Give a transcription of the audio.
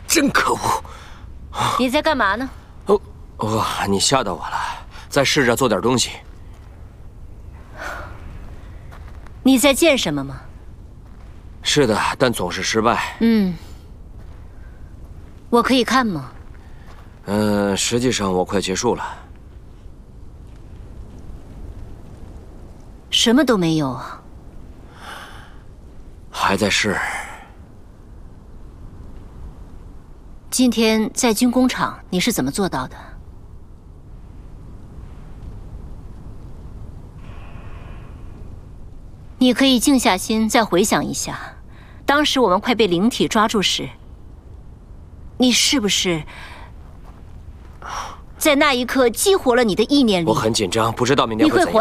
真可恶！ 你在干嘛呢？ 你吓到我了，再试着做点东西。 你在建什么吗？ 是的，但总是失败。 我可以看吗？ 实际上我快结束了。 什么都没有啊？ 还在试。 今天在军工厂你是怎么做到的？你可以静下心再回想一下，当时我们快被灵体抓住时，你是不是在那一刻激活了你的意念力？ 我很紧张，不知道明天会怎样。